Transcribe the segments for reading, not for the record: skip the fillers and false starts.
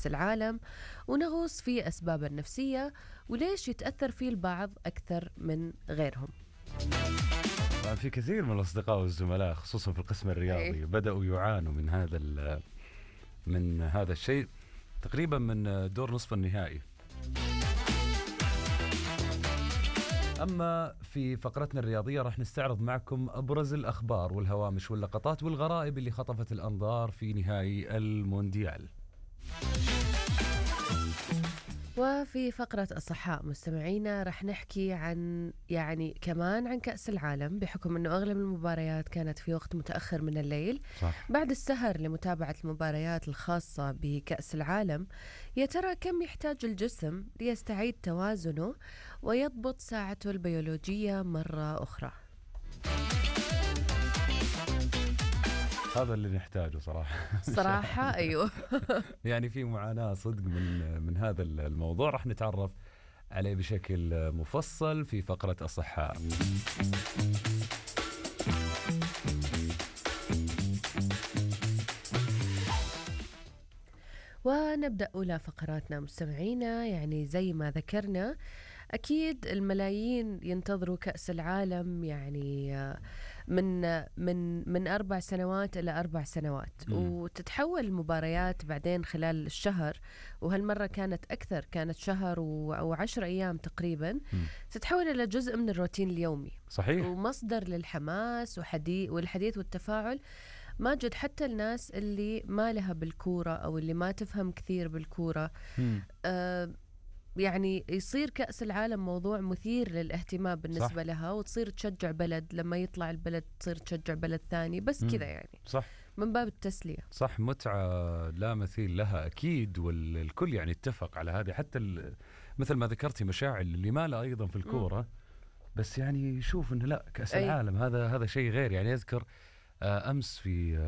كأس العالم، ونغوص في أسباب النفسية وليش يتأثر فيه البعض أكثر من غيرهم. في كثير من الأصدقاء والزملاء خصوصا في القسم الرياضي بدأوا يعانوا من هذا الشيء تقريبا من دور نصف النهائي. أما في فقرتنا الرياضية راح نستعرض معكم أبرز الأخبار والهوامش واللقطات والغرائب اللي خطفت الأنظار في نهائي المونديال. وفي فقرة الصحاء مستمعينا رح نحكي عن كمان عن كأس العالم، بحكم أنه أغلب المباريات كانت في وقت متأخر من الليل. صح. بعد السهر لمتابعة المباريات الخاصة بكأس العالم، يا ترى كم يحتاج الجسم ليستعيد توازنه ويضبط ساعته البيولوجية مرة أخرى؟ هذا اللي نحتاجه صراحة. أيوه. يعني في معاناة صدق من هذا الموضوع، راح نتعرف عليه بشكل مفصل في فقرة الصحاء. ونبدأ أولى فقراتنا مستمعينا. يعني زي ما ذكرنا أكيد الملايين ينتظروا كأس العالم، يعني من 4 سنوات إلى 4 سنوات، وتتحول المباريات بعدين خلال الشهر، وهالمرة كانت أكثر، كانت شهر أو 10 أيام تقريبا. تتحول إلى جزء من الروتين اليومي. صحيح. ومصدر للحماس والحديث والتفاعل. ماجد، حتى الناس اللي ما لها بالكورة أو اللي ما تفهم كثير بالكورة، يعني يصير كأس العالم موضوع مثير للاهتمام بالنسبة صح. لها، وتصير تشجع بلد، لما يطلع البلد تصير تشجع بلد ثاني، بس كذا يعني. صح. من باب التسلية. صح، متعة لا مثيل لها أكيد، والكل يعني اتفق على هذه. حتى مثل ما ذكرتي مشاعل اللي ما له أيضا في الكورة، بس يعني يشوف إنه لا، كأس العالم هذا شيء غير. يعني أذكر أمس في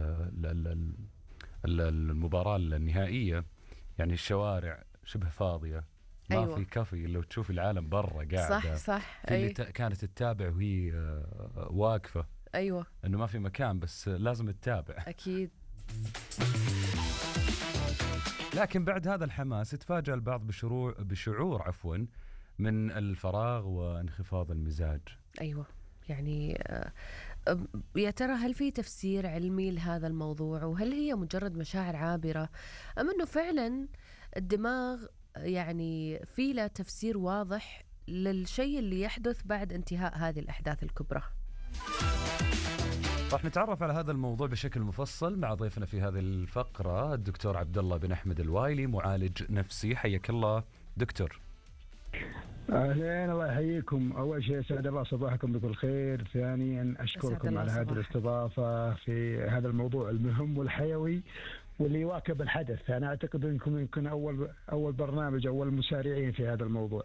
المباراة النهائية، يعني الشوارع شبه فاضية، ما في كافي، لو تشوف العالم برا قاعدة. صح. في اللي كانت تتابع وهي واقفة. أيوة. إنه ما في مكان، بس لازم تتابع. أكيد. لكن بعد هذا الحماس تفاجأ البعض بشعور من الفراغ وانخفاض المزاج. أيوة. يعني يا ترى هل في تفسير علمي لهذا الموضوع، وهل هي مجرد مشاعر عابرة، أم أنه فعلا الدماغ يعني في له تفسير واضح للشيء اللي يحدث بعد انتهاء هذه الأحداث الكبرى؟ راح نتعرف على هذا الموضوع بشكل مفصل مع ضيفنا في هذه الفقرة، الدكتور عبد الله بن أحمد الوايلي، معالج نفسي. حياك الله دكتور. أهلين، الله يحييكم. أول شيء سعد الله صباحكم بكل خير. ثانيا أشكركم على هذه الاستضافة في هذا الموضوع المهم والحيوي واللي يواكب الحدث. أنا أعتقد أنكم يمكن أول برنامج، أول مسارعين في هذا الموضوع.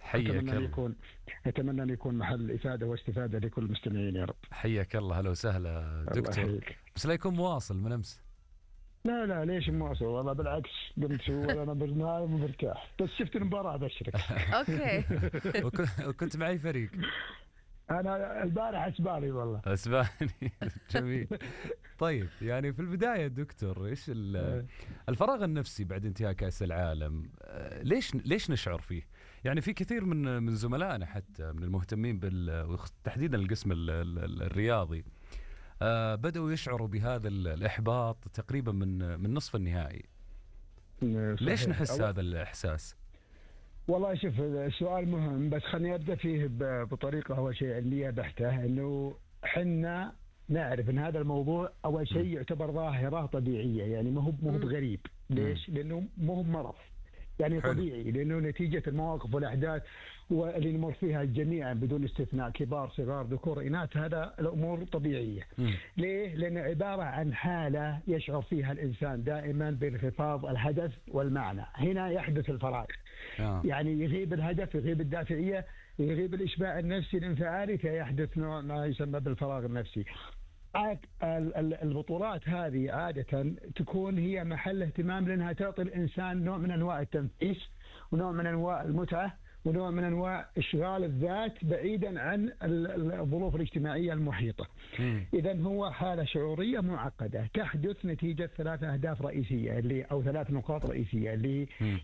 أتمنى أن يكون محل إفادة واستفادة لكل المستمعين يا رب. حياك الله. هلا وسهلا دكتور. بس لا يكون مواصل من أمس. لا ليش مواصل؟ والله بالعكس، قمت وأنا برنامج مرتاح، بس شفت المباراة بشرك. أوكي. وكنت معي فريق. أنا البارح أسباني والله. أسباني. جميل. طيب، يعني في البداية دكتور، إيش الفراغ النفسي بعد انتهاء كأس العالم؟ ليش نشعر فيه؟ يعني في كثير من زملائنا حتى من المهتمين تحديدا القسم الرياضي بدأوا يشعروا بهذا الإحباط تقريبا من نصف النهائي. ليش نحس هذا الإحساس؟ والله شوف، السؤال مهم، بس خليني أبدأ فيه بطريقة أول شيء علمية بحتة. إنه حنا نعرف إن هذا الموضوع أول شيء يعتبر ظاهرة طبيعية، يعني ما هو بغريب. ليش؟ لأنه ما هو مرض، يعني طبيعي، لأنه نتيجة المواقف والأحداث واللي نمر فيها جميعا بدون استثناء، كبار صغار ذكور إناث، هذا الأمور طبيعية. ليه؟ لأنه عبارة عن حالة يشعر فيها الإنسان دائما بانخفاض الهدف والمعنى. هنا يحدث الفراغ. يعني يغيب الهدف، يغيب الدافعية، يغيب الإشباع النفسي الانفعالي، فيحدث نوع ما يسمى بالفراغ النفسي. البطولات هذه عادة تكون هي محل اهتمام، لأنها تعطي الإنسان نوع من أنواع التنفيس، ونوع من أنواع المتعة، ونوع من أنواع إشغال الذات بعيدا عن الظروف الاجتماعية المحيطة. إذن هو حالة شعورية معقدة تحدث نتيجة 3 أهداف رئيسية أو 3 نقاط رئيسية اللي